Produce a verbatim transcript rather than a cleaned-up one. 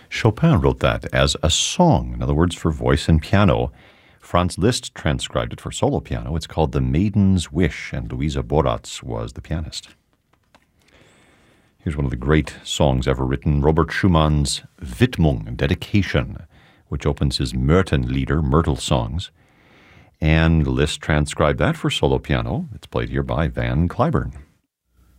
Chopin wrote that as a song, in other words, for voice and piano. Franz Liszt transcribed it for solo piano. It's called The Maiden's Wish, and Luisa Borratz was the pianist. Here's one of the great songs ever written, Robert Schumann's Widmung, Dedication, which opens his Myrtenlieder, Myrtle songs. And Liszt transcribed that for solo piano. It's played here by Van Cliburn.